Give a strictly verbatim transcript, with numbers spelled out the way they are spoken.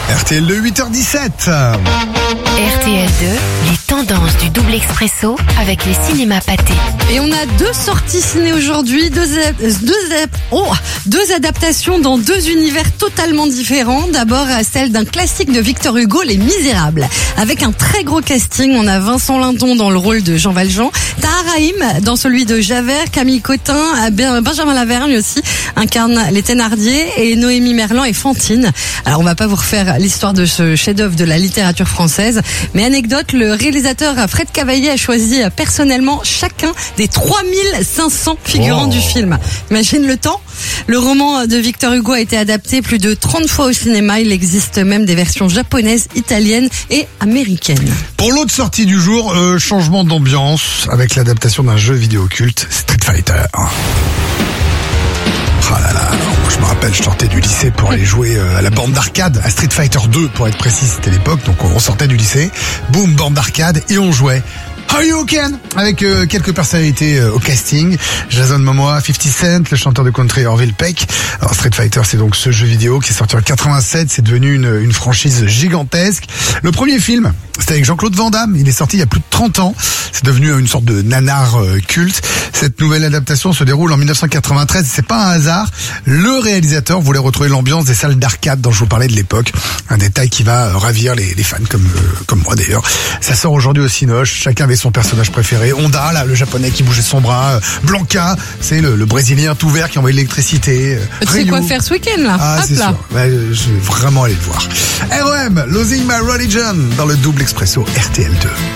R T L deux, huit heures dix-sept. R T L deux, les tendances du double expresso avec les cinémas pâtés. Et on a deux sorties ciné aujourd'hui, deux, deux, oh, deux adaptations dans deux univers totalement différents. D'abord, celle d'un classique de Victor Hugo, Les Misérables. Avec un très gros casting, on a Vincent Lindon dans le rôle de Jean Valjean, Tahar Rahim dans celui de Javert, Camille Cotin, Benjamin Lavergne aussi incarne les Thénardier et Noémie Merlan et Fantine. Alors on va pas vous refaire l'histoire de ce chef-d'œuvre de la littérature française, mais anecdote, le réalisateur Fred Cavaillé a choisi personnellement chacun des trois mille cinq cents figurants oh. du film. Imagine le temps. Le roman de Victor Hugo a été adapté plus de trente fois au cinéma. Il existe même des versions japonaises, italiennes et américaines. Pour l'autre sortie du jour, euh, changement d'ambiance avec l'adaptation d'un jeu vidéo culte, Street Fighter. Oh là là, moi je me rappelle, je sortais du lycée pour aller jouer à la bande d'arcade, à Street Fighter deux pour être précis, c'était l'époque, donc on sortait du lycée, boum, bande d'arcade et on jouait. How you can avec euh, quelques personnalités euh, au casting, Jason Momoa, fifty Cent, le chanteur de country Orville Peck. Alors Street Fighter, c'est donc ce jeu vidéo qui est sorti en quatre-vingt-sept, c'est devenu une, une franchise gigantesque. Le premier film, c'était avec Jean-Claude Van Damme, il est sorti il y a plus de trente ans, c'est devenu une sorte de nanar euh, culte. Cette nouvelle adaptation se déroule en dix-neuf cent quatre-vingt-treize, c'est pas un hasard, le réalisateur voulait retrouver l'ambiance des salles d'arcade dont je vous parlais de l'époque, un détail qui va ravir les, les fans comme, euh, comme moi d'ailleurs. Ça sort aujourd'hui au Cinoche, chacun avait son personnage préféré. Honda, là, le japonais qui bougeait son bras. Blanca, c'est le, le brésilien tout vert qui envoie l'électricité. Tu sais quoi faire ce week-end là? Ah, Hop c'est là. sûr. Ouais, je vais vraiment aller le voir. R E M, Losing My Religion dans le double expresso R T L deux.